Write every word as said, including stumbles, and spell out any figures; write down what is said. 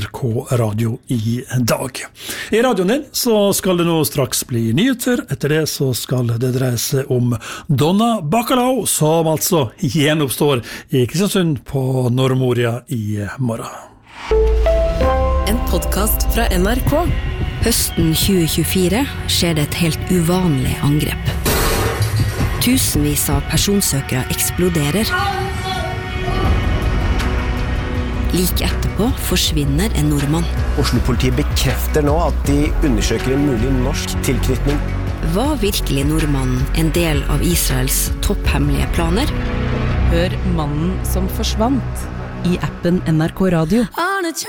K-radio i dag. I radioen din så skal det nå straks bli nyheter. Etter det så skal det dreie seg om Donna Bacalao, som altså gjenoppstår i Kristiansund på Nordmoria i morgen. En podcast fra N R K. Høsten tjue tjuefire skjer det et helt uvanlig angrep. Tusenvis av personsøkere eksploderer. Like etterpå forsvinner en nordmann. Oslo-politiet bekrefter nå at de undersøker en mulig norsk tilknytning. Var virkelig nordmannen en del av Israels topphemmelige planer? Hør Mannen som forsvant i appen N R K Radio.